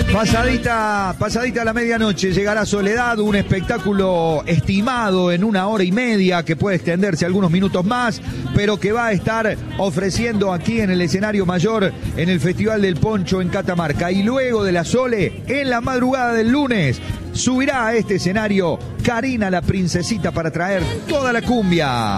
Pasadita la medianoche llegará Soledad, un espectáculo estimado en 1 hora y media que puede extenderse algunos minutos más, pero que va a estar ofreciendo aquí en el escenario mayor en el Festival del Poncho en Catamarca. Y luego de la Sole, en la madrugada del lunes, subirá a este escenario Karina la Princesita para traer toda la cumbia.